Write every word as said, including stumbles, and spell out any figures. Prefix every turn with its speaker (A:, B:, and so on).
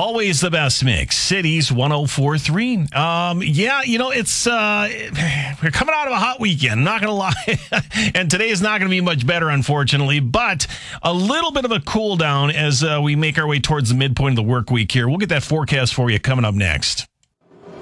A: Always the best mix. Cities one oh four point three. Um, yeah, you know, it's uh, we're coming out of a hot weekend, not going to lie. And today is not going to be much better, unfortunately, but a little bit of a cool down as uh, we make our way towards the midpoint of the work week here. We'll get that forecast for you coming up next.